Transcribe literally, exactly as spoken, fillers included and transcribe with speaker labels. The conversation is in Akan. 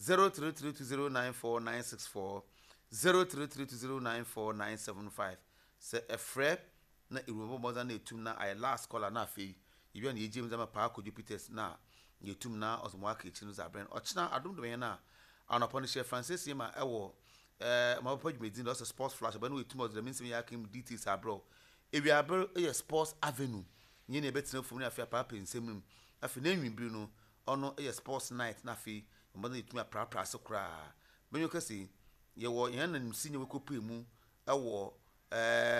Speaker 1: zero three three two zero nine four nine six four zero three three two zero nine four nine seven five. Say a friend na irubo moza na etum na I last caller na fe. Ibi na ejem zama pa ko Jupiters na yetum na osmo aka echi no zabren. Ochina adom do na anopon share Francis Yema ewo eh ma papa dwumedin do sports flash but no etum of the means me yakim details abro. Ebi abro e sports avenue. Nye na betina fom na afia papa nsem afi na nwinbiri no ono e sports night na afi mo na etum apra pra so kra benyo kasi ye wo yan na nimsi nye wekopu emu ewo eh